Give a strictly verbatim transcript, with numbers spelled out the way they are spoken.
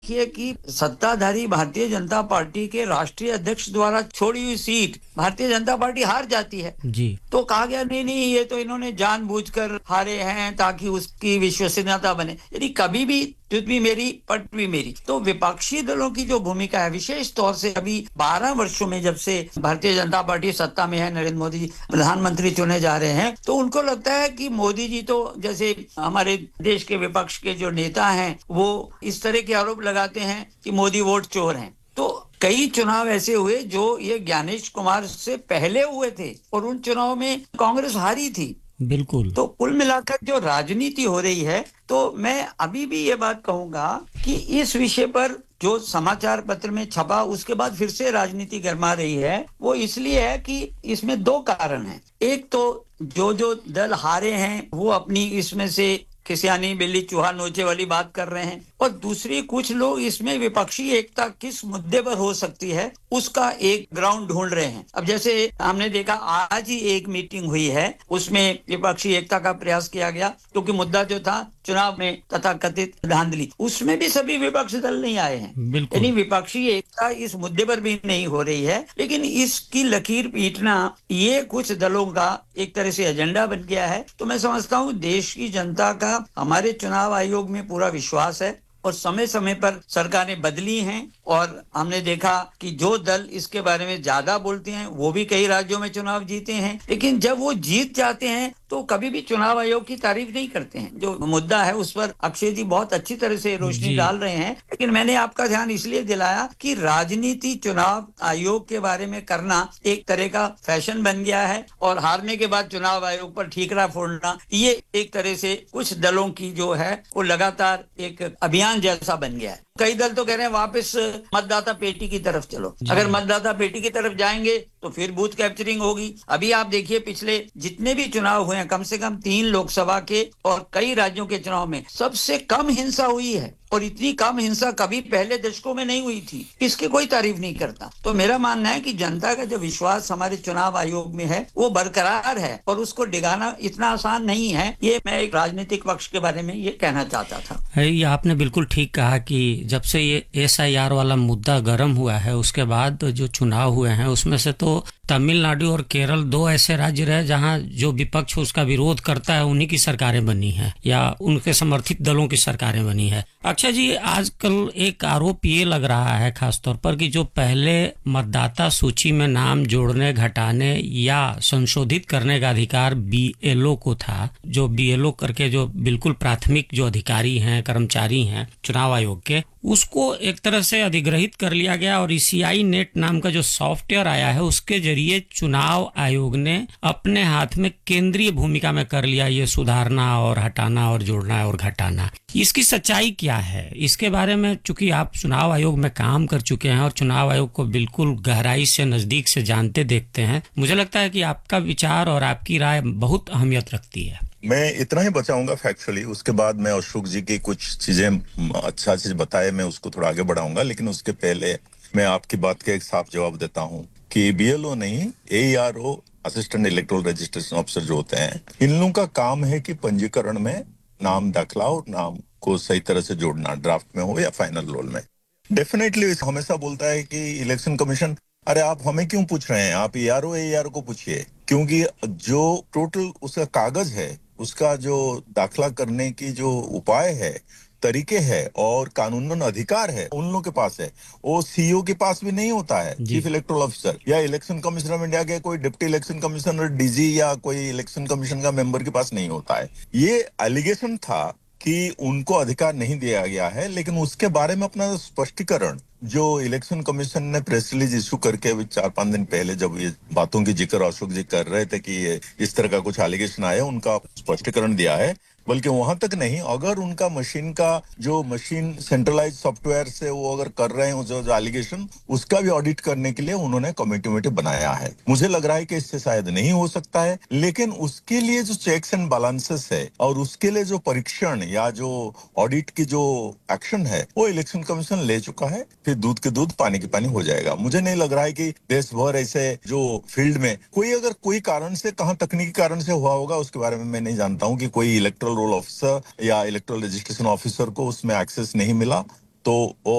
देखिए कि सत्ताधारी भारतीय जनता पार्टी के राष्ट्रीय अध्यक्ष द्वारा छोड़ी हुई सीट भारतीय जनता पार्टी हार जाती है जी। तो कहा गया नहीं नहीं ये तो इन्होंने जानबूझकर हारे हैं ताकि उसकी विश्वसनीयता बने, यानी कभी भी तुझ भी मेरी पट भी मेरी। तो विपक्षी दलों की जो भूमिका है विशेष तौर से अभी बारह वर्षों में जब से भारतीय जनता पार्टी सत्ता में है, नरेंद्र मोदी जी प्रधानमंत्री चुने जा रहे हैं, तो उनको लगता है कि मोदी जी तो जैसे हमारे देश के विपक्ष के जो नेता हैं वो इस तरह के आरोप लगाते हैं कि मोदी वोट चोर हैं। तो कई चुनाव ऐसे हुए जो ये ज्ञानेश कुमार से पहले हुए थे और उन चुनाव में कांग्रेस हारी थी। बिल्कुल। तो कुल मिलाकर जो राजनीति हो रही है, तो मैं अभी भी ये बात कहूंगा कि इस विषय पर जो समाचार पत्र में छपा उसके बाद फिर से राजनीति गरमा रही है, वो इसलिए है कि इसमें दो कारण हैं। एक तो जो जो दल हारे हैं वो अपनी इसमें से खिसियानी बिल्ली चूहा नोचे वाली बात कर रहे हैं, और दूसरी कुछ लोग इसमें विपक्षी एकता किस मुद्दे पर हो सकती है उसका एक ग्राउंड ढूंढ रहे हैं। अब जैसे हमने देखा आज ही एक मीटिंग हुई है, उसमें विपक्षी एकता का प्रयास किया गया क्योंकि मुद्दा जो था चुनाव में तथा कथित धांधली, उसमें भी सभी विपक्षी दल नहीं आए हैं, यानी विपक्षी एकता इस मुद्दे पर भी नहीं हो रही है। लेकिन इसकी लकीर पीटना ये कुछ दलों का एक तरह से एजेंडा बन गया है। तो मैं समझता हूँ देश की जनता का हमारे चुनाव आयोग में पूरा विश्वास है और समय समय पर सरकारें बदली हैं, और हमने देखा कि जो दल इसके बारे में ज्यादा बोलते हैं वो भी कई राज्यों में चुनाव जीते हैं, लेकिन जब वो जीत जाते हैं तो कभी भी चुनाव आयोग की तारीफ नहीं करते हैं। जो मुद्दा है उस पर अक्षय जी बहुत अच्छी तरह से रोशनी डाल रहे हैं, लेकिन मैंने आपका ध्यान इसलिए दिलाया कि राजनीति चुनाव आयोग के बारे में करना एक तरह का फैशन बन गया है, और हारने के बाद चुनाव आयोग पर ठीकरा फोड़ना ये एक तरह से कुछ दलों की जो है वो लगातार एक अभियान जैसा बन गया है। कई दल तो कह रहे हैं वापस मतदाता पेटी की तरफ चलो, अगर मतदाता पेटी की तरफ जाएंगे तो फिर बूथ कैप्चरिंग होगी। अभी आप देखिए पिछले जितने भी चुनाव हुए हैं, कम से कम तीन लोकसभा के और कई राज्यों के चुनाव में सबसे कम हिंसा हुई है, और इतनी कम हिंसा कभी पहले दशकों में नहीं हुई थी। इसकी कोई तारीफ नहीं करता। तो मेरा मानना है कि जनता का जो विश्वास हमारे चुनाव आयोग में है वो बरकरार है, और उसको डिगाना इतना आसान नहीं है। ये मैं एक राजनीतिक पक्ष के बारे में ये कहना चाहता था। ये आपने बिल्कुल ठीक कहा कि जब से ये एस आई आर वाला मुद्दा गर्म हुआ है उसके बाद जो चुनाव हुए हैं उसमें से तो तमिलनाडु और केरल दो ऐसे राज्य रहे जहां जो विपक्ष उसका विरोध करता है उन्हीं की सरकारें बनी हैं या उनके समर्थित दलों की सरकारें बनी है। अक्षय जी, आजकल एक आरोप ये लग रहा है खासतौर पर कि जो पहले मतदाता सूची में नाम जोड़ने, घटाने या संशोधित करने का अधिकार बी एल ओ को था, जो बी एल ओ करके जो बिल्कुल प्राथमिक जो अधिकारी हैं, कर्मचारी हैं चुनाव आयोग के, उसको एक तरह से अधिग्रहित कर लिया गया और ई सी आई नेट नाम का जो सॉफ्टवेयर आया है उसके जरिए चुनाव आयोग ने अपने हाथ में केंद्रीय भूमिका में कर लिया ये सुधारना और हटाना और जोड़ना और घटाना। इसकी सच्चाई क्या है? इसके बारे में चूंकि आप चुनाव आयोग में काम कर चुके हैं और चुनाव आयोग को बिल्कुल गहराई से नजदीक से जानते देखते हैं, मुझे लगता है कि आपका विचार और आपकी राय बहुत अहमियत रखती है। मैं इतना ही बचाऊंगा फैक्चुअली, उसके बाद मैं अशोक जी की कुछ चीजें अच्छा चीज बताए मैं उसको थोड़ा आगे बढ़ाऊंगा, लेकिन उसके पहले मैं आपकी बात का एक साफ जवाब देता हूं कि बी एल ओ नहीं, ए E R O assistant electoral registration officer जो होते हैं, इन लोगों का काम है कि पंजीकरण में नाम दाखिला और नाम को सही तरह से जोड़ना, ड्राफ्ट में हो या फाइनल रोल में। डेफिनेटली हमेशा बोलता है कि इलेक्शन कमीशन, अरे आप हमें क्यों पूछ रहे हैं, आप ई आर ओ ए ई आर को पूछिए, क्योंकि जो टोटल उसका कागज है, उसका जो दाखिला करने की जो उपाय है, तरीके है और कानूनन अधिकार है उन लोगों के पास है। वो सी ओ के पास भी नहीं होता है, चीफ इलेक्टोरल ऑफिसर या इलेक्शन कमिश्नर ऑफ इंडिया के कोई deputy election commissioner, D G या कोई इलेक्शन कमीशन का मेंबर के पास नहीं होता है। ये एलिगेशन था कि उनको अधिकार नहीं दिया गया है, लेकिन उसके बारे में अपना स्पष्टीकरण जो इलेक्शन कमीशन ने प्रेस रिलीज इशू करके अभी चार पांच दिन पहले जब ये बातों की जिक्र अशोक जी कर रहे थे कि ये इस तरह का कुछ एलिगेशन आया, उनका स्पष्टीकरण दिया है। बल्कि वहां तक नहीं, अगर उनका मशीन का जो मशीन सेंट्रलाइज सॉफ्टवेयर से वो अगर कर रहे हैं जो, जो एलिगेशन, उसका भी ऑडिट करने के लिए उन्होंने कमेटी कमेटी बनाया है। मुझे लग रहा है कि इससे शायद नहीं हो सकता है, लेकिन उसके लिए जो चेक्स एंड बैलेंसेस है और उसके लिए जो परीक्षण या जो ऑडिट की जो एक्शन है वो इलेक्शन कमीशन ले चुका है। फिर दूध के दूध पानी के पानी हो जाएगा। मुझे नहीं लग रहा है कि देश भर ऐसे जो फील्ड में कोई अगर कोई कारण से, कहां तकनीकी कारण से हुआ होगा उसके बारे में मैं नहीं जानता हूं, कि कोई इलेक्टोरल रोल ऑफिसर या इलेक्टोरल रजिस्ट्रेशन ऑफिसर को उसमें एक्सेस नहीं मिला, तो वो